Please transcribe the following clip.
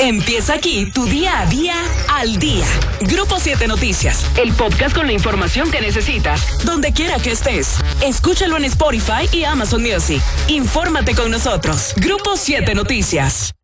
Empieza aquí tu día a día al día. Grupo 7 Noticias, el podcast con la información que necesitas, donde quiera que estés. Escúchalo en Spotify y Amazon Music. Infórmate con nosotros. Grupo 7 Noticias.